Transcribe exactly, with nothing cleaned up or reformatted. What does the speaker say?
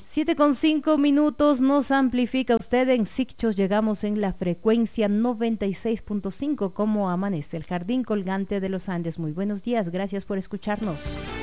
Siete con cinco minutos nos amplifica usted en Sicchos. Llegamos en la frecuencia noventa y seis punto cinco. ¿Cómo amanece el Jardín Colgante de los Andes? Muy buenos días, gracias por escucharnos.